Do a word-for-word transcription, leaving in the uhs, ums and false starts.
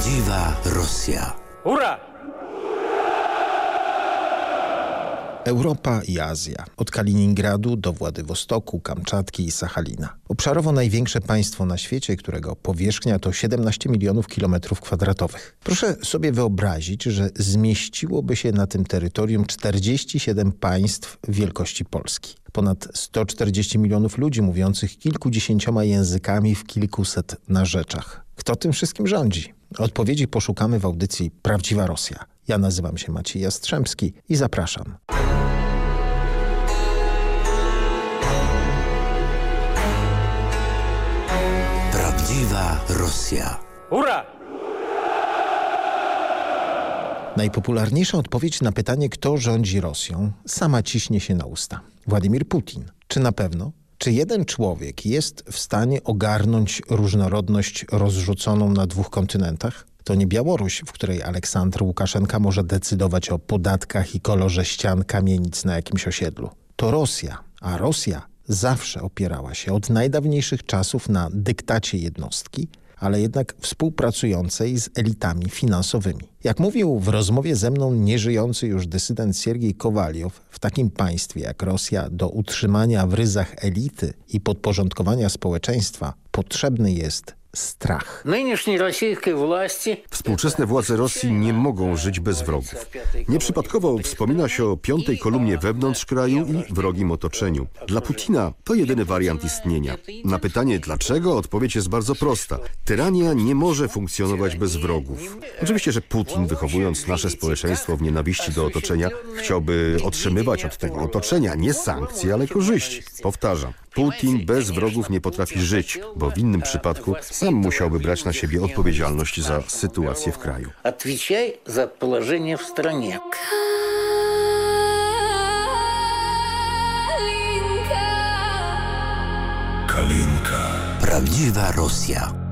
Prawdziwa Rosja. Hurra! Europa i Azja. Od Kaliningradu do Władywostoku, Kamczatki i Sachalina. Obszarowo największe państwo na świecie, którego powierzchnia to siedemnaście milionów kilometrów kwadratowych. Proszę sobie wyobrazić, że zmieściłoby się na tym terytorium czterdzieści siedem państw wielkości Polski. Ponad sto czterdzieści milionów ludzi mówiących kilkudziesięcioma językami w kilkuset narzeczach. Kto tym wszystkim rządzi? Odpowiedzi poszukamy w audycji Prawdziwa Rosja. Ja nazywam się Maciej Jastrzębski i zapraszam. Prawdziwa Rosja. Hurra! Najpopularniejsza odpowiedź na pytanie, kto rządzi Rosją, sama ciśnie się na usta. Władimir Putin. Czy na pewno? Czy jeden człowiek jest w stanie ogarnąć różnorodność rozrzuconą na dwóch kontynentach? To nie Białoruś, w której Aleksander Łukaszenka może decydować o podatkach i kolorze ścian kamienic na jakimś osiedlu. To Rosja, a Rosja zawsze opierała się od najdawniejszych czasów na dyktacie jednostki, ale jednak współpracującej z elitami finansowymi. Jak mówił w rozmowie ze mną nieżyjący już dysydent Siergiej Kowaliow, w takim państwie jak Rosja do utrzymania w ryzach elity i podporządkowania społeczeństwa potrzebny jest strach. Współczesne władze Rosji nie mogą żyć bez wrogów. Nieprzypadkowo wspomina się o piątej kolumnie wewnątrz kraju i wrogim otoczeniu. Dla Putina to jedyny wariant istnienia. Na pytanie dlaczego odpowiedź jest bardzo prosta. Tyrania nie może funkcjonować bez wrogów. Oczywiście, że Putin, wychowując nasze społeczeństwo w nienawiści do otoczenia, chciałby otrzymywać od tego otoczenia nie sankcje, ale korzyści. Powtarzam. Putin bez wrogów nie potrafi żyć, bo w innym przypadku sam musiałby brać na siebie odpowiedzialność za sytuację w kraju. Отвечай за положение в стране. Prawdziwa Rosja.